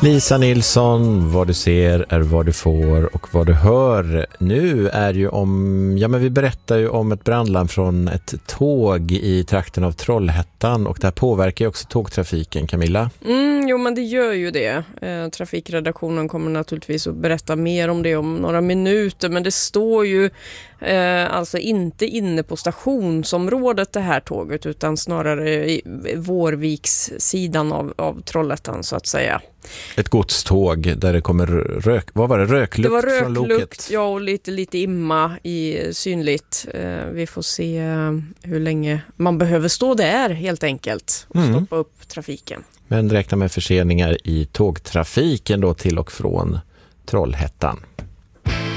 Lisa Nilsson, vad du ser är vad du får och vad du hör. Nu är ju vi berättar ju om ett brandlarm från ett tåg i trakten av Trollhättan, och det här påverkar ju också tågtrafiken, Camilla. Jo, men det gör ju det. Trafikredaktionen kommer naturligtvis att berätta mer om det om några minuter, men det står ju alltså inte inne på stationsområdet det här tåget, utan snarare i Vårvikssidan av Trollhättan så att säga. Ett godståg där det kommer röklukt från loket. Ja, och lite imma i synligt. Vi får se hur länge man behöver stå där helt enkelt och stoppa upp trafiken. Men räkna med förseningar i tågtrafiken då till och från Trollhättan.